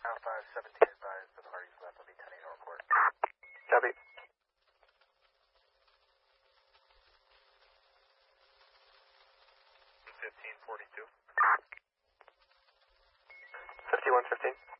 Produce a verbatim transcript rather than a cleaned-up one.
Alpha seventeen advised to the parties left will be ten eight report. Copy. fifteen forty-two. fifty-one fifteen.